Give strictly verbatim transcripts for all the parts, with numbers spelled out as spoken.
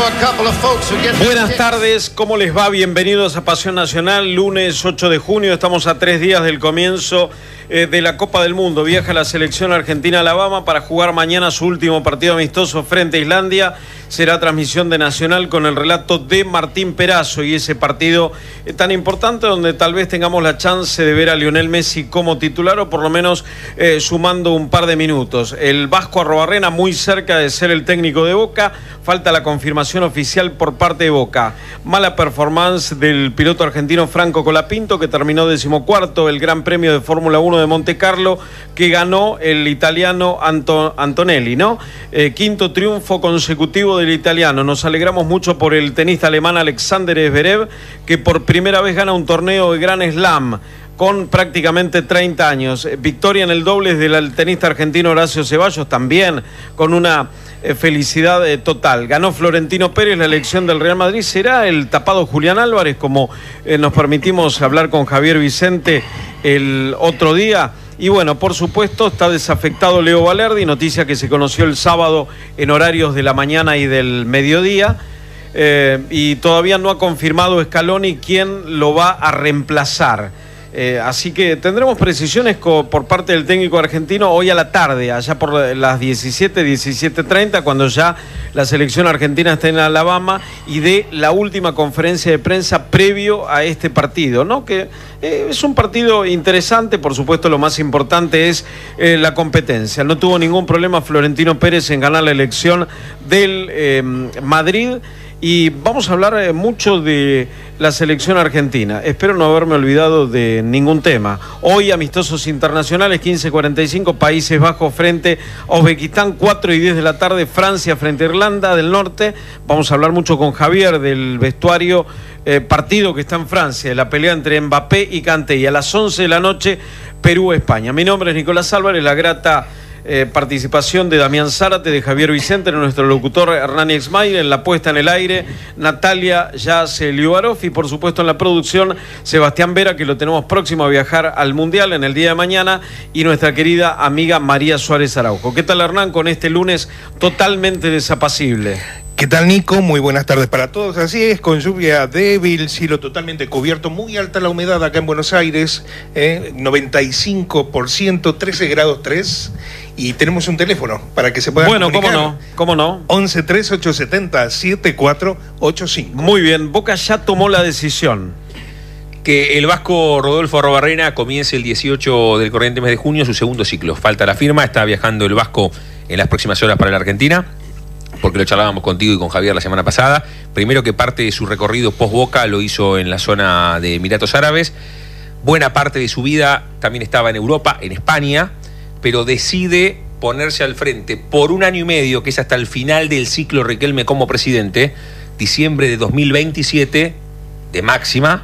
Buenas tardes, ¿cómo les va? Bienvenidos a Pasión Nacional, lunes ocho de junio, estamos a tres días del comienzo eh, de la Copa del Mundo. Viaja la selección argentina a Alabama para jugar mañana su último partido amistoso frente a Islandia. Será transmisión de Nacional con el relato de Martín Perazo y ese partido eh, tan importante donde tal vez tengamos la chance de ver a Lionel Messi como titular o por lo menos eh, sumando un par de minutos. El Vasco Arruabarrena muy cerca de ser el técnico de Boca, falta la confirmación oficial por parte de Boca. Mala performance del piloto argentino Franco Colapinto, que terminó decimocuarto el Gran Premio de Fórmula uno de Monte Carlo, que ganó el italiano Anto, Antonelli, ¿no? Eh, quinto triunfo consecutivo del italiano. Nos alegramos mucho por el tenista alemán Alexander Zverev, que por primera vez gana un torneo de Grand Slam con prácticamente treinta años. Victoria en el dobles del tenista argentino Horacio Ceballos, también con una eh, felicidad eh, total. Ganó Florentino Pérez la elección del Real Madrid. ¿Será el tapado Julián Álvarez, como eh, nos permitimos hablar con Javier Vicente el otro día? Y bueno, por supuesto, está desafectado Leo Valerdi, noticia que se conoció el sábado en horarios de la mañana y del mediodía. Eh, y todavía no ha confirmado Scaloni quién lo va a reemplazar. Eh, así que tendremos precisiones co- por parte del técnico argentino hoy a la tarde, allá por las diecisiete, diecisiete treinta, cuando ya la selección argentina está en Alabama, y de la última conferencia de prensa previo a este partido, ¿no? Que eh, es un partido interesante. Por supuesto, lo más importante es eh, la competencia. No tuvo ningún problema Florentino Pérez en ganar la elección del eh, Madrid. Y vamos a hablar eh, mucho de la selección argentina. Espero no haberme olvidado de ningún tema. Hoy amistosos internacionales, quince cuarenta y cinco, Países Bajos frente a Uzbekistán, cuatro y diez de la tarde, Francia frente a Irlanda del Norte. Vamos a hablar mucho con Javier del vestuario, eh, partido que está en Francia, la pelea entre Mbappé y Kanté. Y a las once de la noche, Perú-España. Mi nombre es Nicolás Álvarez, la grata Eh, participación de Damián Zárate, de Javier Vicente, de nuestro locutor Hernán Exmail, en la puesta en el aire Natalia Yace Liubarov, y por supuesto en la producción Sebastián Vera, que lo tenemos próximo a viajar al Mundial en el día de mañana, y nuestra querida amiga María Suárez Araujo. ¿Qué tal, Hernán, con este lunes totalmente desapacible? ¿Qué tal, Nico? Muy buenas tardes para todos. Así es, con lluvia débil, cielo totalmente cubierto, muy alta la humedad acá en Buenos Aires, eh, noventa y cinco por ciento, trece grados tres, y tenemos un teléfono para que se puedan bueno, comunicar. Bueno, ¿cómo no? ¿Cómo no? once tres ocho setenta siete cuatro ocho cinco. Muy bien, Boca ya tomó la decisión. Que el vasco Rodolfo Arruabarrena comience el dieciocho del corriente mes de junio su segundo ciclo. Falta la firma, está viajando el vasco en las próximas horas para la Argentina, porque lo charlábamos contigo y con Javier la semana pasada. Primero, que parte de su recorrido post-Boca lo hizo en la zona de Emiratos Árabes. Buena parte de su vida también estaba en Europa, en España, pero decide ponerse al frente por un año y medio, que es hasta el final del ciclo Riquelme como presidente, diciembre de dos mil veintisiete, de máxima,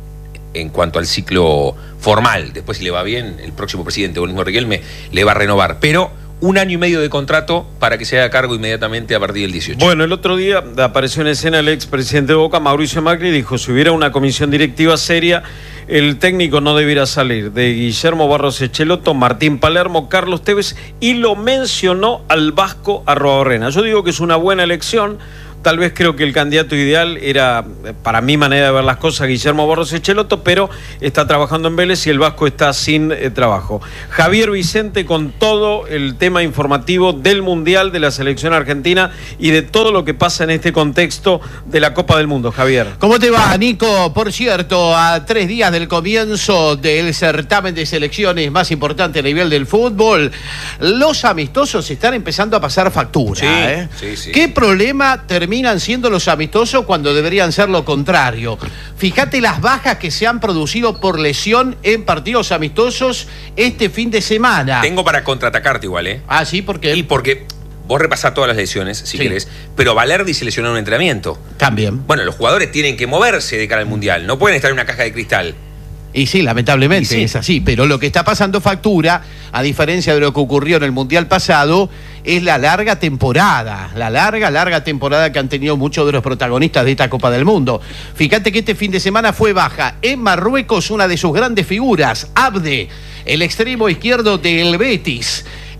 en cuanto al ciclo formal. Después, si le va bien, el próximo presidente o el mismo Riquelme le va a renovar, pero un año y medio de contrato para que se haga cargo inmediatamente a partir del dieciocho. Bueno, el otro día apareció en escena el expresidente de Boca, Mauricio Macri, y dijo: si hubiera una comisión directiva seria, el técnico no debiera salir de Guillermo Barros Echeloto, Martín Palermo, Carlos Tevez, y lo mencionó al vasco Arruabarrena. Yo digo que es una buena elección. Tal vez creo que el candidato ideal era, para mi manera de ver las cosas, Guillermo Barros Echeloto, pero está trabajando en Vélez y el vasco está sin eh, trabajo. Javier Vicente con todo el tema informativo del Mundial, de la selección argentina y de todo lo que pasa en este contexto de la Copa del Mundo. Javier. ¿Cómo te va, Nico? Por cierto, a tres días del comienzo del certamen de selecciones más importante a nivel del fútbol, los amistosos están empezando a pasar factura. Sí, ¿eh? sí, sí. ¿Qué problema termina siendo los amistosos cuando deberían ser lo contrario? Fíjate las bajas que se han producido por lesión en partidos amistosos este fin de semana. Tengo para contraatacarte igual, ¿eh? Ah, sí, ¿por qué? Y porque vos repasás todas las lesiones, si sí. querés, pero Valerdi se lesionó en un entrenamiento. También. Bueno, los jugadores tienen que moverse de cara al Mundial, no pueden estar en una caja de cristal. Y sí, lamentablemente y sí. es así, pero lo que está pasando factura, a diferencia de lo que ocurrió en el Mundial pasado, es la larga temporada, la larga, larga temporada que han tenido muchos de los protagonistas de esta Copa del Mundo. Fíjate que este fin de semana fue baja en Marruecos una de sus grandes figuras, Abde, el extremo izquierdo del Betis.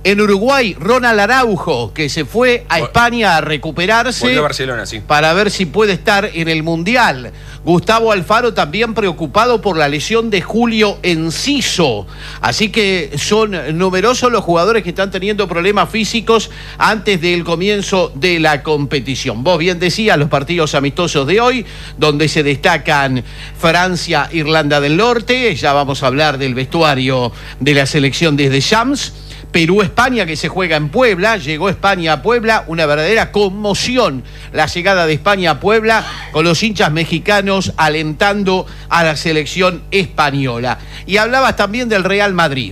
En Uruguay, Ronald Araujo, que se fue a España a recuperarse. Volvió a Barcelona, sí. Para ver si puede estar en el Mundial. Gustavo Alfaro también preocupado por la lesión de Julio Enciso. Así que son numerosos los jugadores que están teniendo problemas físicos antes del comienzo de la competición. Vos bien decías, los partidos amistosos de hoy, donde se destacan Francia, Irlanda del Norte. Ya vamos a hablar del vestuario de la selección desde Shams. Perú-España, que se juega en Puebla. Llegó España a Puebla, una verdadera conmoción la llegada de España a Puebla, con los hinchas mexicanos alentando a la selección española. Y hablabas también del Real Madrid,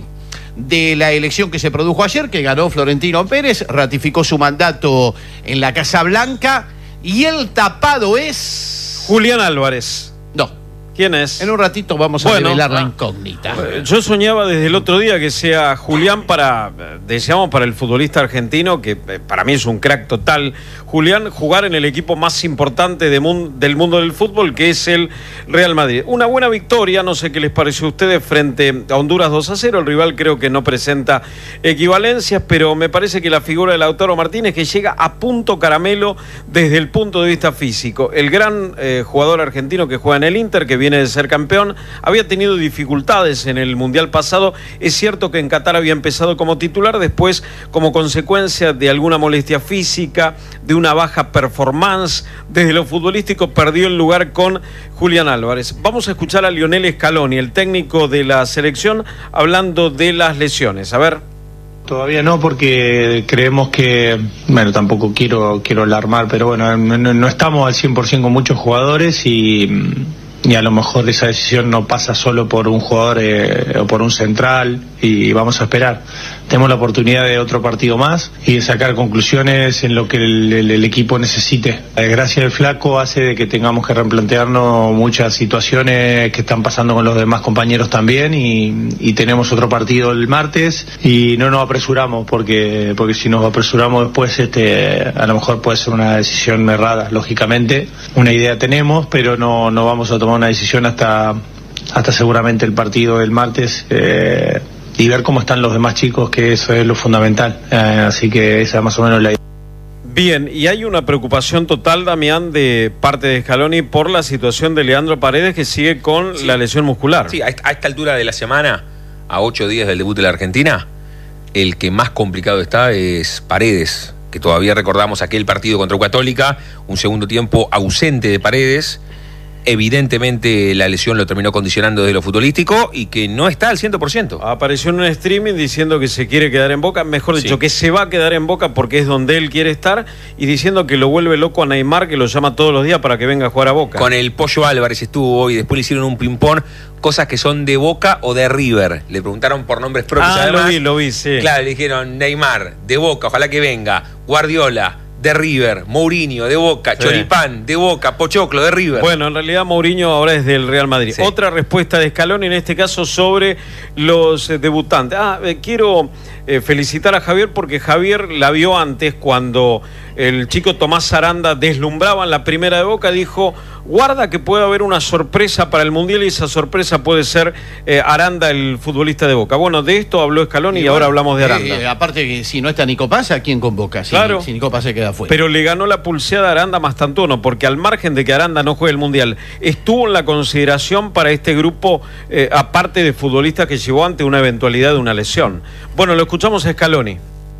de la elección que se produjo ayer, que ganó Florentino Pérez, ratificó su mandato en la Casa Blanca, y el tapado es... Julián Álvarez. No. ¿Quién es? En un ratito vamos a bueno, revelar la ah, incógnita. Yo soñaba desde el otro día que sea Julián para, deseamos para el futbolista argentino, que para mí es un crack total, Julián, jugar en el equipo más importante de mun, del mundo del fútbol, que es el Real Madrid. Una buena victoria, no sé qué les pareció a ustedes, frente a Honduras dos a cero. El rival creo que no presenta equivalencias, pero me parece que la figura de Lautaro Martínez, que llega a punto caramelo desde el punto de vista físico. El gran eh, jugador argentino que juega en el Inter, que viene de ser campeón, había tenido dificultades en el Mundial pasado. Es cierto que en Qatar había empezado como titular, después como consecuencia de alguna molestia física, de una baja performance desde lo futbolístico, perdió el lugar con Julián Álvarez. Vamos a escuchar a Lionel Scaloni, el técnico de la selección, hablando de las lesiones. A ver. Todavía no, porque creemos que, bueno, tampoco quiero quiero alarmar, pero bueno, no, no estamos al cien por ciento con muchos jugadores y... y a lo mejor esa decisión no pasa solo por un jugador eh, o por un central, y vamos a esperar. Tenemos la oportunidad de otro partido más y de sacar conclusiones en lo que el, el, el equipo necesite. La desgracia del flaco hace de que tengamos que replantearnos muchas situaciones que están pasando con los demás compañeros también, y, y tenemos otro partido el martes y no nos apresuramos, porque porque si nos apresuramos después este a lo mejor puede ser una decisión errada. Lógicamente una idea tenemos, pero no, no vamos a tomar una decisión hasta hasta seguramente el partido del martes, eh, y ver cómo están los demás chicos, que eso es lo fundamental. Eh, así que esa es más o menos la idea. Bien, y hay una preocupación total, Damián, de parte de Scaloni por la situación de Leandro Paredes, que sigue con sí. la lesión muscular. Sí, a esta altura de la semana, a ocho días del debut de la Argentina, el que más complicado está es Paredes, que todavía recordamos aquel partido contra Católica, un segundo tiempo ausente de Paredes. Evidentemente la lesión lo terminó condicionando desde lo futbolístico y que no está al cien por ciento. Apareció en un streaming diciendo que se quiere quedar en Boca, mejor dicho, sí. que se va a quedar en Boca porque es donde él quiere estar, y diciendo que lo vuelve loco a Neymar, que lo llama todos los días para que venga a jugar a Boca. Con el Pollo Álvarez estuvo hoy, después le hicieron un ping-pong, cosas que son de Boca o de River. Le preguntaron por nombres propios. Ah, además, lo vi, lo vi, sí. Claro, le dijeron Neymar, de Boca, ojalá que venga, Guardiola, de River, Mourinho, de Boca, sí. Choripán, de Boca, Pochoclo, de River. Bueno, en realidad Mourinho ahora es del Real Madrid. Sí. Otra respuesta de Scaloni, en este caso sobre los eh, debutantes. Ah, eh, quiero eh, felicitar a Javier, porque Javier la vio antes cuando el chico Tomás Aranda deslumbraba en la primera de Boca, dijo, guarda que puede haber una sorpresa para el Mundial, y esa sorpresa puede ser eh, Aranda, el futbolista de Boca. Bueno, de esto habló Scaloni y, y bueno, ahora hablamos de Aranda. Eh, aparte que si no está Nico Paz, ¿a quién convoca? Si, claro. si Nico Paz se queda fuera. Pero le ganó la pulseada a Aranda Mastantuono, porque al margen de que Aranda no juegue el Mundial, estuvo en la consideración para este grupo, eh, aparte de futbolistas que llevó ante una eventualidad de una lesión. Bueno, lo escuchamos a Scaloni.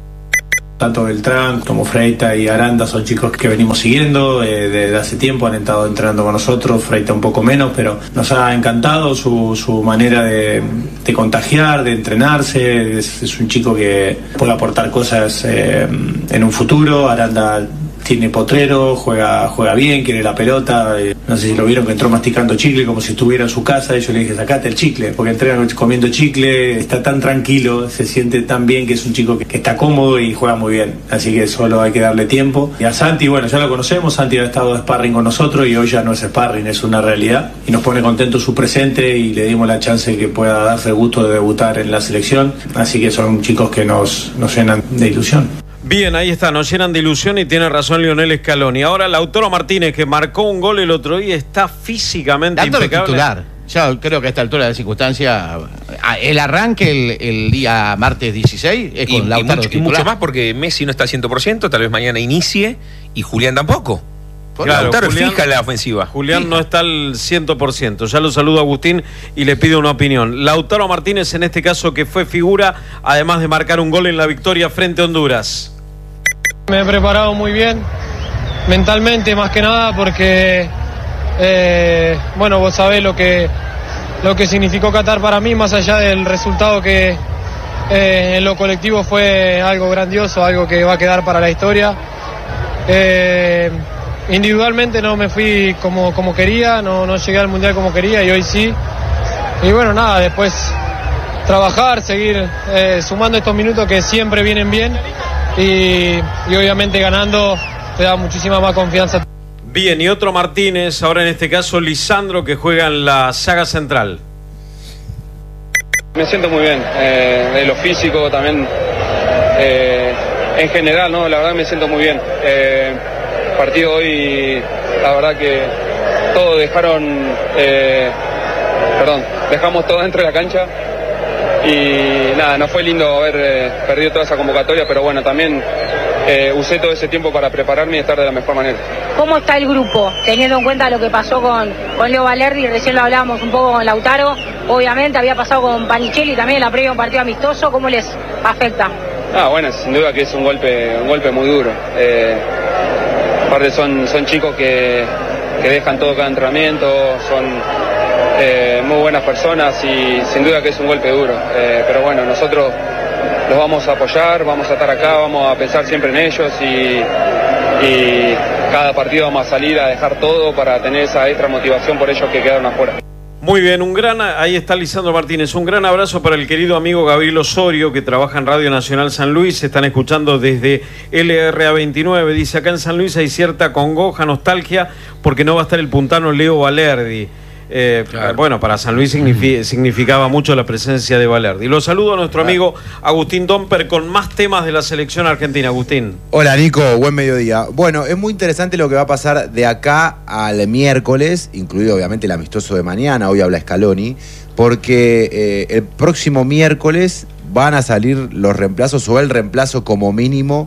Tanto Beltrán como Freita y Aranda son chicos que venimos siguiendo eh, desde hace tiempo, han estado entrenando con nosotros, Freita un poco menos, pero nos ha encantado su, su manera de, de contagiar, de entrenarse. Es, es un chico que puede aportar cosas eh, en un futuro. Aranda tiene potrero, juega juega bien, quiere la pelota. Eh, no sé si lo vieron, que entró masticando chicle como si estuviera en su casa, y yo le dije, sacate el chicle, porque entrena comiendo chicle, está tan tranquilo, se siente tan bien, que es un chico que, que está cómodo y juega muy bien, así que solo hay que darle tiempo. Y a Santi, bueno, ya lo conocemos, Santi ha estado de sparring con nosotros y hoy ya no es sparring, es una realidad, y nos pone contento su presente, y le dimos la chance de que pueda darse el gusto de debutar en la selección, así que son chicos que nos, nos llenan de ilusión. Bien, ahí está, nos llenan de ilusión, y tiene razón Lionel Scaloni. Ahora Lautaro Martínez, que marcó un gol el otro día, está físicamente dándole impecable. titular. Ya creo que a esta altura de la circunstancia, el arranque el, el día martes dieciséis es con y, Lautaro y, mucho, y mucho más porque Messi no está al cien por ciento, tal vez mañana inicie, y Julián tampoco. Claro, Lautaro Julián, fija la ofensiva. Julián fija. no está al cien por ciento. Ya lo saludo a Agustín y le pido una opinión. Lautaro Martínez, en este caso, que fue figura, además de marcar un gol en la victoria frente a Honduras. Me he preparado muy bien, mentalmente más que nada, porque eh, bueno, vos sabés lo que, lo que significó Qatar para mí, más allá del resultado que eh, en lo colectivo fue algo grandioso, algo que va a quedar para la historia. Eh, individualmente no me fui como, como quería, no, no llegué al Mundial como quería y hoy sí. Y bueno, nada, después trabajar, seguir eh, sumando estos minutos que siempre vienen bien y, y obviamente ganando te da muchísima más confianza. Bien, y otro Martínez, ahora en este caso Lisandro, que juega en la saga central. Me siento muy bien, eh, de lo físico también, eh, en general, ¿no? La verdad me siento muy bien. Eh, partido hoy, la verdad que todos dejaron, eh, perdón, dejamos todo dentro de la cancha y nada, no fue lindo haber eh, perdido toda esa convocatoria, pero bueno, también eh, usé todo ese tiempo para prepararme y estar de la mejor manera. ¿Cómo está el grupo, teniendo en cuenta lo que pasó con, con Leo Valerdi? Recién lo hablábamos un poco con Lautaro, obviamente había pasado con Panichelli también en la previa de un partido amistoso, ¿cómo les afecta? Ah, bueno, sin duda que es un golpe, un golpe muy duro. Eh, aparte son, son chicos que, que dejan todo cada entrenamiento, son eh, muy buenas personas y sin duda que es un golpe duro. Eh, pero bueno, nosotros los vamos a apoyar, vamos a estar acá, vamos a pensar siempre en ellos y, y cada partido vamos a salir a dejar todo para tener esa extra motivación por ellos que quedaron afuera. Muy bien, un gran, ahí está Lisandro Martínez, un gran abrazo para el querido amigo Gabriel Osorio, que trabaja en Radio Nacional San Luis, se están escuchando desde L R A veintinueve, dice acá en San Luis hay cierta congoja, nostalgia, porque no va a estar el puntano Leo Valerdi. Eh, claro. Bueno, para San Luis signifi significaba mucho la presencia de Valerdi. Lo saludo a nuestro amigo Agustín Domper con más temas de la selección argentina. Agustín. Hola Nico, buen mediodía. Bueno, es muy interesante lo que va a pasar de acá al miércoles, incluido obviamente el amistoso de mañana, hoy habla Scaloni, porque eh, el próximo miércoles van a salir los reemplazos o el reemplazo como mínimo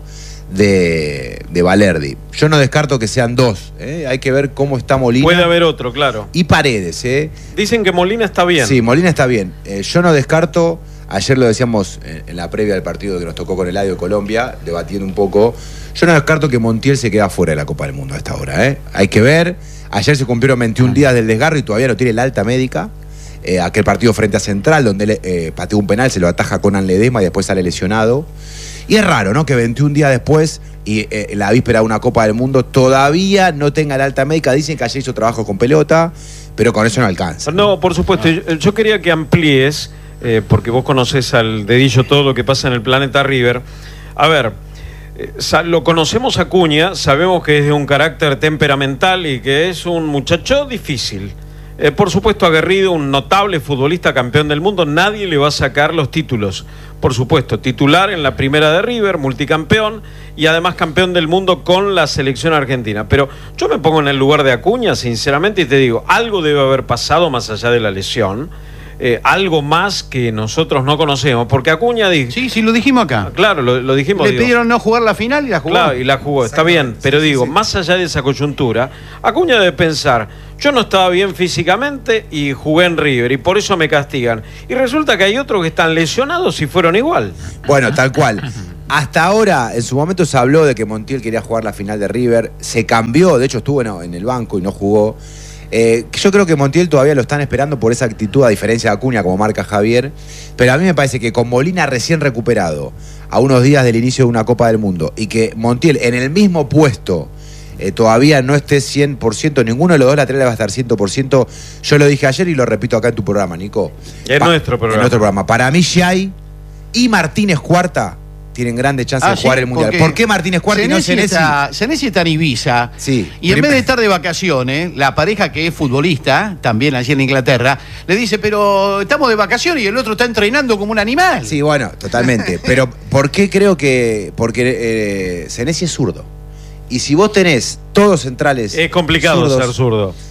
de, de Valerdi. Yo no descarto que sean dos, ¿eh? Hay que ver cómo está Molina. Puede haber otro, claro. Y Paredes, ¿eh? Dicen que Molina está bien. Sí, Molina está bien. Eh, yo no descarto, ayer lo decíamos en, en la previa del partido que nos tocó con Eladio de Colombia, debatiendo un poco, yo no descarto que Montiel se queda fuera de la Copa del Mundo a esta hora, ¿eh? Hay que ver, ayer se cumplieron veintiún días del desgarro y todavía no tiene la alta médica. Eh, aquel partido frente a Central, donde él eh, pateó un penal, se lo ataja Conan Ledesma y después sale lesionado. Y es raro, ¿no? Que veintiún días después, y eh, la víspera de una Copa del Mundo, todavía no tenga la alta médica. Dicen que ayer hizo trabajo con pelota, pero con eso no alcanza. No, no por supuesto. Yo, yo quería que amplíes, eh, porque vos conocés al dedillo todo lo que pasa en el planeta River. A ver, eh, lo conocemos a Acuña, sabemos que es de un carácter temperamental y que es un muchacho difícil. Eh, por supuesto aguerrido, un notable futbolista, campeón del mundo, nadie le va a sacar los títulos. Por supuesto, titular en la primera de River, multicampeón y además campeón del mundo con la selección argentina. Pero yo me pongo en el lugar de Acuña, sinceramente, y te digo, algo debe haber pasado más allá de la lesión. Eh, algo más que nosotros no conocemos, porque Acuña dijo... Sí, sí, lo dijimos acá. Claro, lo, lo dijimos. Le digo. pidieron no jugar la final y la jugó. Claro, y la jugó, está bien, pero digo, más allá de esa coyuntura, Acuña debe pensar, yo no estaba bien físicamente y jugué en River y por eso me castigan. Y resulta que hay otros que están lesionados y fueron igual. Bueno, tal cual. Hasta ahora, en su momento se habló de que Montiel quería jugar la final de River, se cambió, de hecho estuvo en, en el banco y no jugó. Eh, yo creo que Montiel todavía lo están esperando por esa actitud, a diferencia de Acuña, como marca Javier. Pero a mí me parece que con Molina recién recuperado, a unos días del inicio de una Copa del Mundo, y que Montiel en el mismo puesto eh, todavía no esté cien por ciento, ninguno de los dos laterales va a estar cien por ciento. Yo lo dije ayer y lo repito acá en tu programa, Nico. En nuestro programa. En nuestro programa. Para mí, Giai y Martínez Cuarta tienen grandes chances ah, de jugar sí, el Mundial. porque ¿Por qué Martínez Cuarta y no Senesi? Está, Senesi está en Ibiza. Sí. Y en vez de estar de vacaciones, la pareja que es futbolista, también allí en Inglaterra, le dice, pero estamos de vacaciones y el otro está entrenando como un animal. Sí, bueno, totalmente. Pero ¿por qué creo que...? Porque eh, Senesi es zurdo. Y si vos tenés todos centrales... Es complicado zurdos, ser zurdo.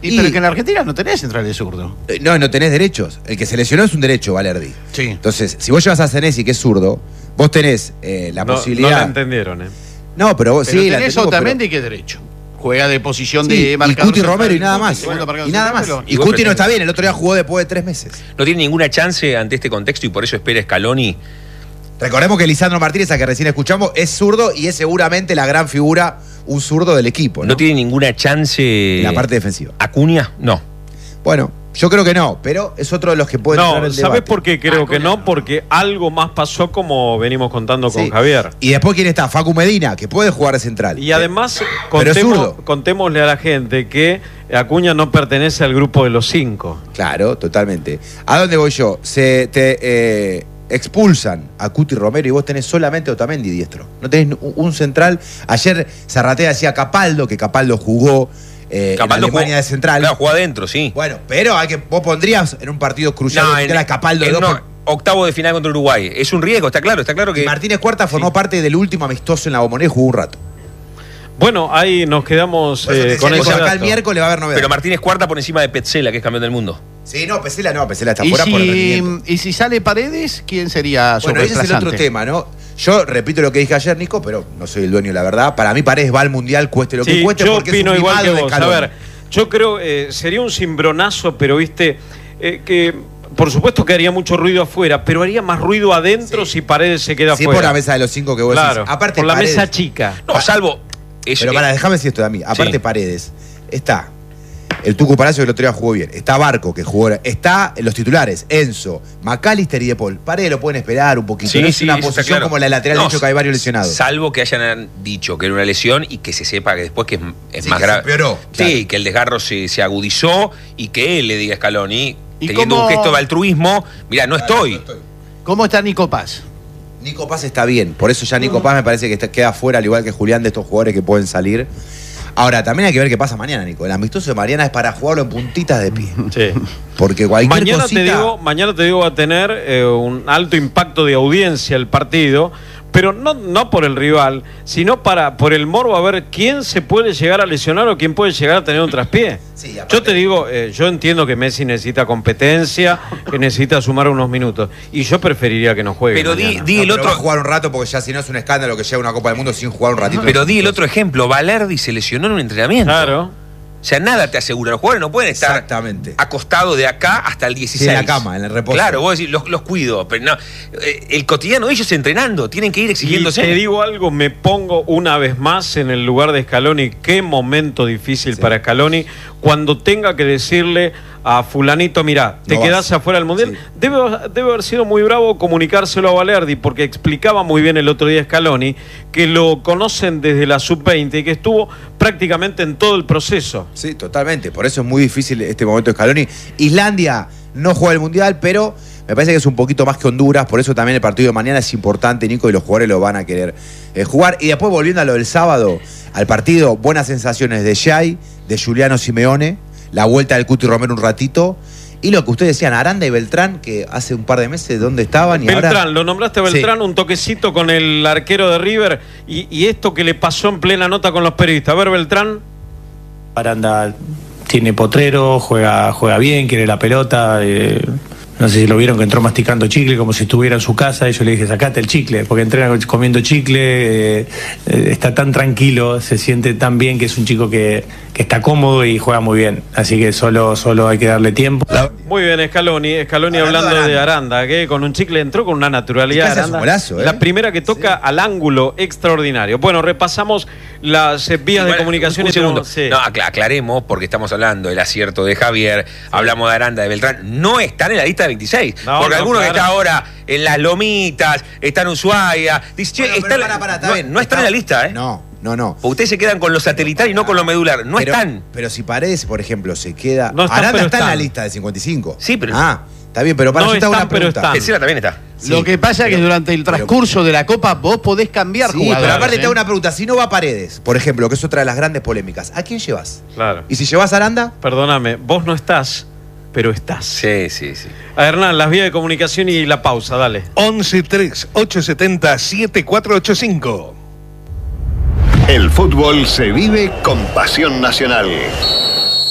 Y, y pero que en la Argentina no tenés centrales zurdo. Eh, no, no tenés derechos. El que se lesionó es un derecho, Valerdi. Sí. Entonces, si vos llevas a Senesi, que es zurdo, vos tenés eh, la no, posibilidad. No la entendieron, ¿eh? No, pero vos pero sí. Tenés la Otamendi, que es derecho. Juega de posición sí, de marcador. Y Cuti Romero y nada más. Bueno, y nada más. Y, y Cuti no está bien, el otro día jugó después de tres meses. No tiene ninguna chance ante este contexto y por eso espera Scaloni. Recordemos que Lisandro Martínez, a que recién escuchamos, es zurdo y es seguramente la gran figura, un zurdo del equipo. No, no tiene ninguna chance. En la parte defensiva. ¿Acuña? No. Bueno, yo creo que no, pero es otro de los que puede no, entrar en el ¿sabés debate. por qué creo Ah, que no? Porque algo más pasó, como venimos contando con sí. Javier. Y después, ¿quién está? Facu Medina, que puede jugar de central. Y además, pero es contemos, zurdo. contémosle a la gente que Acuña no pertenece al grupo de los cinco. Claro, totalmente. ¿A dónde voy yo? Se te eh, expulsan a Cuti Romero y vos tenés solamente Otamendi diestro. No tenés un, un central. Ayer Zarratea decía Capaldo, que Capaldo jugó eh, Capaldo en Alemania jugó, de central. Claro, jugó adentro, sí. Bueno, pero hay que, vos pondrías en un partido crucial No, que en, era Capaldo de en dos no, por- octavo de final contra Uruguay. Es un riesgo, está claro, está claro que. Y Martínez Cuarta formó Sí. parte del último amistoso en la Bombonera y jugó un rato. Bueno, ahí nos quedamos Por eso te eh, decía con que ese acá el dato. miércoles va a haber novedades. Pero Martínez Cuarta por encima de Petzela, que es campeón del mundo. Sí, no, Pesela no, Pesela está ¿Y fuera por el si, rendimiento. y si sale Paredes, ¿quién sería su Bueno, ese es el reemplazante? otro tema, ¿no? Yo repito lo que dije ayer, Nico, pero no soy el dueño de la verdad. Para mí Paredes va al Mundial, cueste lo que Sí, cueste, yo porque es opino un igual que mimado de vos. A Scaloni. ver, yo creo eh, sería un cimbronazo, pero viste eh, que por supuesto que haría mucho ruido afuera, pero haría más ruido adentro Sí. si Paredes se queda Sí, afuera. por la mesa de los cinco que vos Claro, decís. Aparte, por la Paredes- mesa chica. No, salvo. es- Pero eh, para, déjame decir esto de a mí. Aparte, Sí. Paredes, está el Tucu Palacio, que el otro día jugó bien. Está Barco, que jugó. Está en los titulares, Enzo, McAllister y De Paul. Paredes lo pueden esperar un poquito. Sí, no es sí, una eso está posición claro. como la lateral No, derecho, que hay varios lesionados. Salvo que hayan dicho que era una lesión y que se sepa que después que es, es Sí, más que se grave. empeoró, Sí, claro. que el desgarro se, se agudizó y que él le diga a Scaloni, ¿Y teniendo cómo- un gesto de altruismo, mira, no estoy. ¿Cómo está Nico Paz? Nico Paz está bien, por eso ya Nico Paz me parece que está- queda fuera, al igual que Julián, de estos jugadores que pueden salir. Ahora, también hay que ver qué pasa mañana, Nico. El amistoso de Mariana es para jugarlo en puntitas de pie. Sí. Porque cualquier Mañana cosita... te digo, mañana te digo va a tener eh, un alto impacto de audiencia el partido, pero no, no por el rival, sino para por el morbo a ver quién se puede llegar a lesionar o quién puede llegar a tener un traspié. Sí, aparte- Yo te digo, eh, yo entiendo que Messi necesita competencia, que necesita sumar unos minutos, y yo preferiría que no juegue. Pero di, mañana. di No, el pero otro. va a jugar un rato porque ya si no es un escándalo que lleva una Copa del Mundo sin jugar un ratito. Pero di el otro ejemplo, Valerdi se lesionó en un entrenamiento. Claro. O sea, nada te asegura. Los jugadores no pueden estar Exactamente. acostados de acá hasta el dieciséis. Sí, en la cama, en el reposo. Claro, vos decís, los, los cuido, pero no. eh, El cotidiano de ellos entrenando, tienen que ir Y exigiéndose. te digo algo, me pongo una vez más en el lugar de Scaloni. Qué momento difícil Sí. para Scaloni cuando tenga que decirle a fulanito, mirá, te No quedás vas. afuera del Mundial. Sí. Debe, debe haber sido muy bravo comunicárselo a Valerdi, porque explicaba muy bien el otro día Scaloni que lo conocen desde la sub veinte y que estuvo prácticamente en todo el proceso. Sí, totalmente. Por eso es muy difícil este momento de Scaloni. Islandia no juega el Mundial, pero me parece que es un poquito más que Honduras. Por eso también el partido de mañana es importante, Nico, y los jugadores lo van a querer eh, jugar. Y después, volviendo a lo del sábado, al partido, buenas sensaciones de Jay, de Juliano Simeone, la vuelta del Cuti Romero un ratito. Y lo que ustedes decían, Aranda y Beltrán, que hace un par de meses, ¿dónde estaban? Y Beltrán, ahora... lo nombraste a Beltrán, Sí. un toquecito con el arquero de River y, y esto que le pasó en plena nota con los periodistas. A ver, Beltrán. Aranda tiene potrero, juega, juega bien, quiere la pelota. eh, no sé si lo vieron que entró masticando chicle como si estuviera en su casa. Y yo le dije, sacate el chicle, porque entrena comiendo chicle, eh, eh, está tan tranquilo, se siente tan bien que es un chico que, que está cómodo y juega muy bien. Así que solo, solo hay que darle tiempo. Muy bien, Scaloni. Scaloni Hablando hablando de de Aranda, que con un chicle entró con una naturalidad. Y casi hace Aranda. un golazo, ¿eh? La primera que toca Sí. al ángulo extraordinario. Bueno, repasamos las eh, vías de Bueno, comunicación. un y segundo. tenemos- sí. No, acla- aclaremos, porque estamos hablando del acierto de Javier, hablamos de Aranda, de Beltrán. No están en la lista de veintiséis. No, porque no, alguno que claro. está ahora en las Lomitas, está en Ushuaia, dice, che, Bueno, está pero en la- pará, pará, está no, bien. no están en la lista, ¿eh? No, no, no. Porque ustedes se quedan con lo satelital y no con lo medular. No pero, están. Pero si Paredes, por ejemplo, se queda... No están, Aranda pero está en la están. lista de cincuenta y cinco. Sí, pero- Ah, está bien, pero para No yo te hago están, una pero pregunta. están. Pesela también está. Sí, Lo que pasa es que pero- durante el transcurso de la Copa vos podés cambiar Sí, jugadores. pero aparte ¿eh? te hago una pregunta. Si no va Paredes, por ejemplo, que es otra de las grandes polémicas, ¿a quién llevas? Claro. ¿Y si llevas a Aranda? Perdóname, vos no estás, pero estás. Sí, sí, sí. A Hernán, las vías de comunicación y la pausa, dale. once tres ocho siete cero siete cuatro ocho cinco. El fútbol se vive con pasión nacional.